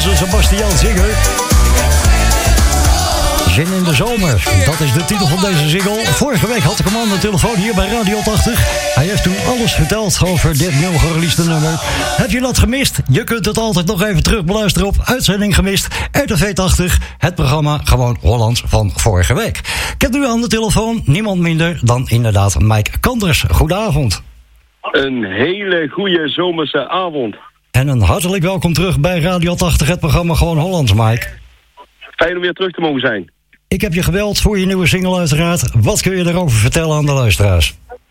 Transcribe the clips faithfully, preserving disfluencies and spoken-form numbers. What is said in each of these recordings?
onze Sebastian Singer. Zin in de zomer, dat is de titel van deze single. Vorige week had ik hem aan de telefoon hier bij Radio tachtig. Hij heeft toen alles verteld over dit nieuw gereleasede nummer. Heb je dat gemist? Je kunt het altijd nog even terug beluisteren op Uitzending Gemist. R T V tachtig, het programma Gewoon Hollands van vorige week. Ik heb nu aan de telefoon niemand minder dan inderdaad Mike Kanders. Goedenavond. Een hele goede zomerse avond. En een hartelijk welkom terug bij Radio tachtig, het programma Gewoon Hollands, Mike. Fijn om weer terug te mogen zijn. Ik heb je gebeld voor je nieuwe single uiteraard. Wat kun je daarover vertellen aan de luisteraars?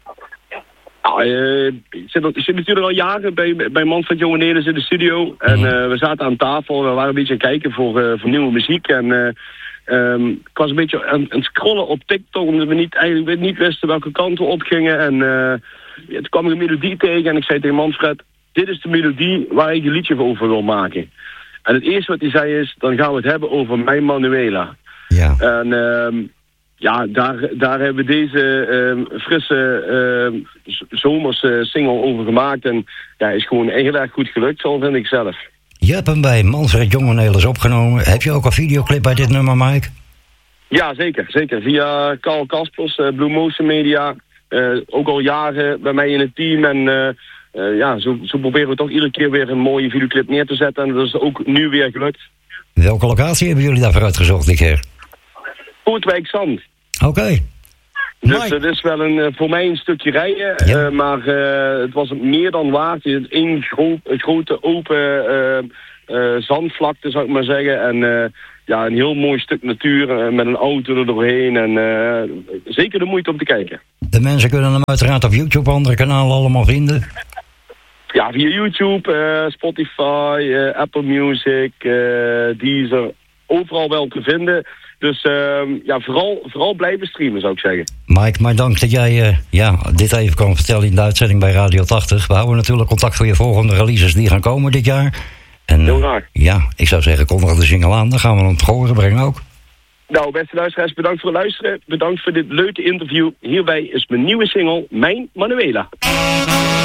Nou, uh, ik, zit, ik zit natuurlijk al jaren bij, bij Manfred Jonge Nederlands in de studio. En uh, we zaten aan tafel, we waren een beetje aan het kijken voor, uh, voor nieuwe muziek. En uh, um, ik was een beetje aan, aan het scrollen op TikTok, omdat we niet, eigenlijk niet wisten welke kant we op gingen. En uh, ja, toen kwam ik een melodie tegen en ik zei tegen Manfred, dit is de melodie waar ik een liedje over wil maken. En het eerste wat hij zei is, dan gaan we het hebben over Mijn Manuela. Ja. En uh, ja, daar, daar hebben we deze uh, frisse uh, zomerse single over gemaakt. En ja, is gewoon heel erg goed gelukt, zo vind ik zelf. Je hebt hem bij Manfred Jonge Nederlands opgenomen. Heb je ook een videoclip bij dit nummer, Mike? Ja, zeker. zeker. Via Carl Kaspers, uh, Blue Motion Media. Uh, ook al jaren bij mij in het team. En uh, uh, ja, zo, zo proberen we toch iedere keer weer een mooie videoclip neer te zetten. En dat is ook nu weer gelukt. Welke locatie hebben jullie daarvoor uitgezocht dit keer? Kootwijk Zand. Oké. Okay. Dus het is wel een, voor mij een stukje rijden, ja. uh, maar uh, het was meer dan waard. Het is één gro- grote open uh, uh, zandvlakte, zou ik maar zeggen. En uh, ja, een heel mooi stuk natuur uh, met een auto er doorheen. En uh, zeker de moeite om te kijken. De mensen kunnen hem uiteraard op YouTube, andere kanalen allemaal vinden. Ja, via YouTube, uh, Spotify, uh, Apple Music, uh, Deezer, overal wel te vinden. Dus uh, ja, vooral, vooral blijven streamen, zou ik zeggen. Mike, maar dank dat jij uh, ja, dit even kan vertellen in de uitzending bij Radio tachtig. We houden natuurlijk contact voor je volgende releases die gaan komen dit jaar. En, Heel graag. Uh, ja, ik zou zeggen, kondig de single aan. Dan gaan we hem te horen brengen ook. Nou, beste luisteraars, bedankt voor het luisteren. Bedankt voor dit leuke interview. Hierbij is mijn nieuwe single, Mijn Manuela.